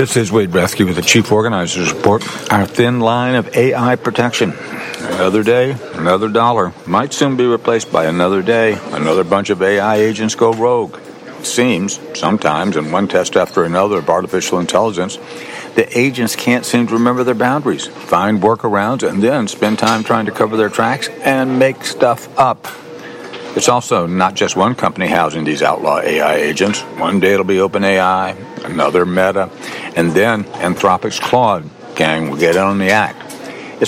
This is Wade Bresky with the Chief Organizers Report. Our thin line of AI protection. Another day, another dollar. Might soon be replaced by another day. Another bunch of AI agents go rogue. It seems, sometimes, in one test after another of artificial intelligence, the agents can't seem to remember their boundaries, find workarounds, and then spend time trying to cover their tracks and make stuff up. It's also not just one company housing these outlaw AI agents. One day it'll be OpenAI, another Meta, and then Anthropic's Claude gang will get in on the act.